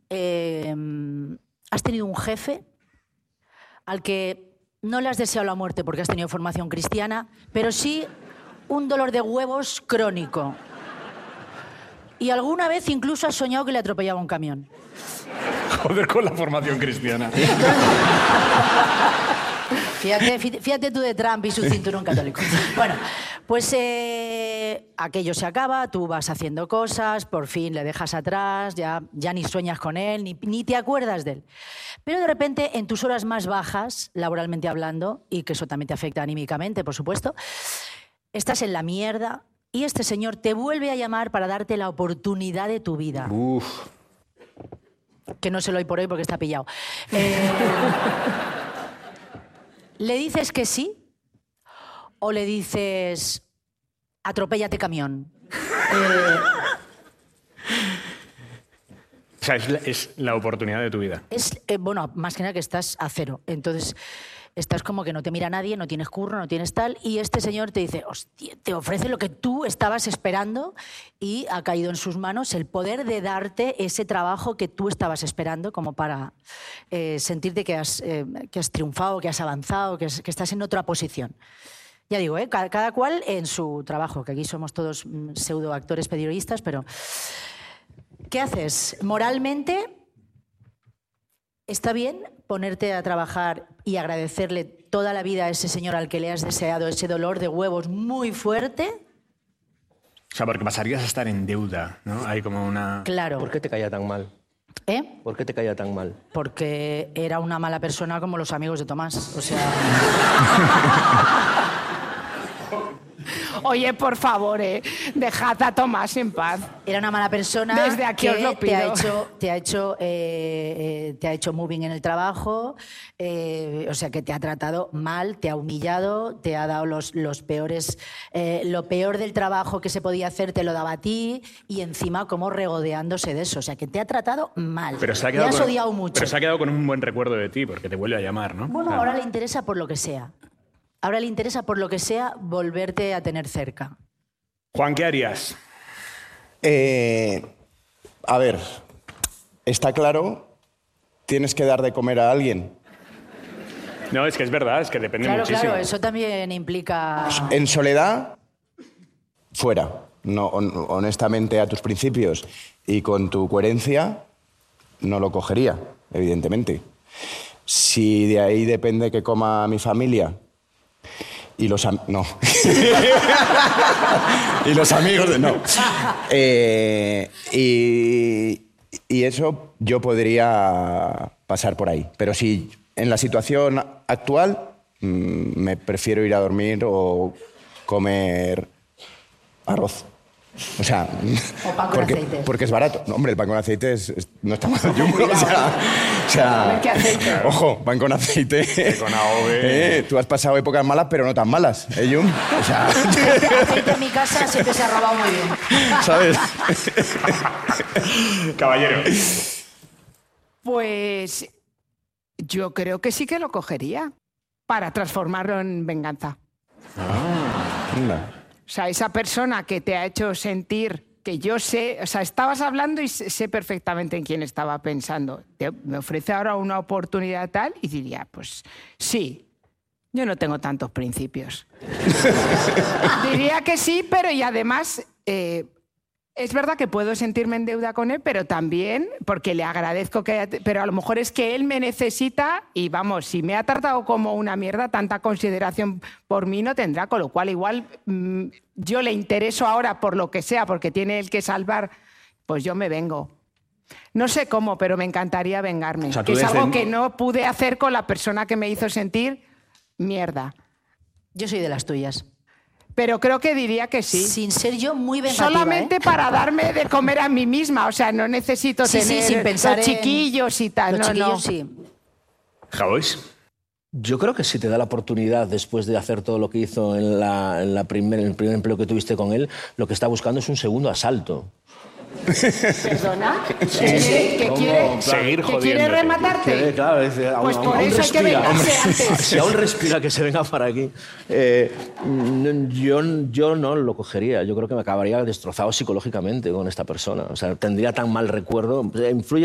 has tenido un jefe al que no le has deseado la muerte porque has tenido formación cristiana, pero sí un dolor de huevos crónico. Y alguna vez incluso has soñado que le atropellaba un camión. Joder con la formación cristiana. Fíjate tú de Trump y su cinturón católico. Bueno, pues aquello se acaba, tú vas haciendo cosas, por fin le dejas atrás, ya ni sueñas con él, ni te acuerdas de él. Pero de repente, en tus horas más bajas, laboralmente hablando, y que eso también te afecta anímicamente, por supuesto, estás en la mierda y este señor te vuelve a llamar para darte la oportunidad de tu vida. Uf. Que no se lo doy por hoy porque está pillado. ¿Le dices que sí? ¿O le dices, atropéllate camión? O sea, es la oportunidad de tu vida. Bueno, más que nada que estás a cero. Entonces, estás como que no te mira nadie, no tienes curro, no tienes tal, y este señor te dice, hostia, te ofrece lo que tú estabas esperando y ha caído en sus manos el poder de darte ese trabajo que tú estabas esperando como para sentirte que has triunfado, que has avanzado, que estás en otra posición. Ya digo, cada cual en su trabajo, que aquí somos todos pseudoactores periodistas, pero ¿qué haces? Moralmente, ¿está bien ponerte a trabajar y agradecerle toda la vida a ese señor al que le has deseado ese dolor de huevos muy fuerte? O sea, porque pasarías a estar en deuda, ¿no? Hay como una... Claro. ¿Por qué te caía tan mal? ¿Eh? ¿Por qué te caía tan mal? Porque era una mala persona como los amigos de Tomás. O sea... Oye, por favor, dejad a Tomás en paz. Era una mala persona. Desde aquí os lo pido. te ha hecho moving en el trabajo, o sea, que te ha tratado mal, te ha humillado, te ha dado los peores... lo peor del trabajo que se podía hacer te lo daba a ti y encima como regodeándose de eso. O sea, que te ha tratado mal. Pero se ha te quedado has odiado mucho. Pero se ha quedado con un buen recuerdo de ti, porque te vuelve a llamar, ¿no? Bueno, Claro. ahora le interesa por lo que sea. Ahora le interesa por lo que sea volverte a tener cerca. Juan, ¿qué harías? A ver, está claro, tienes que dar de comer a alguien. No, es que es verdad, es que depende Claro, muchísimo. claro, eso también implica... En soledad, fuera. No, honestamente, a tus principios y con tu coherencia, no lo cogería, evidentemente. Si de ahí depende que coma mi familia y los no. Y los amigos no. Y eso yo podría pasar por ahí. Pero si en la situación actual me prefiero ir a dormir o comer arroz. O sea, O pan con aceite. porque es barato. No, hombre, el pan con aceite no está mal. O sea, ¿Qué aceite? ojo, pan con aceite. Con AOVE. Tú has pasado épocas malas, pero no tan malas, ¿eh, Jun? O sea, Aceite en mi casa siempre se ha robado muy bien. ¿sabes? Caballero. Pues yo creo que sí que lo cogería para transformarlo en venganza. Anda. O sea, esa persona que te ha hecho sentir que yo sé, o sea, estabas hablando y sé perfectamente en quién estaba pensando. Me ofrece ahora una oportunidad tal y diría, pues sí, yo no tengo tantos principios. Diría que sí, pero y además es verdad que puedo sentirme en deuda con él, pero también porque le agradezco que... Pero a lo mejor es que él me necesita y vamos, si me ha tratado como una mierda, tanta consideración por mí no tendrá, con lo cual igual yo le intereso ahora por lo que sea, porque tiene él que salvar, pues yo me vengo. No sé cómo, pero me encantaría vengarme. O sea, que tú es algo desde- que no pude hacer con la persona que me hizo sentir mierda. Yo soy de las tuyas. Pero creo que diría que sí. Sin ser yo muy vengativa, Solamente ¿eh? para darme de comer a mí misma. O sea, no necesito Sí, tener sin pensar los en- chiquillos y tal. Los no, chiquillos no. sí. Javois. Yo creo que si te da la oportunidad, después de hacer todo lo que hizo en el primer empleo que tuviste con él, lo que está buscando es un segundo asalto. ¿Perdona? ¿Que quiere Seguir que quiere jodiéndote. rematarte? Claro, dice, Pues por eso hay que vengarse antes. Si aún respira, que se venga para aquí. Yo no lo cogería. Yo creo que me acabaría destrozado psicológicamente con esta persona. O sea, tendría tan mal recuerdo. Influye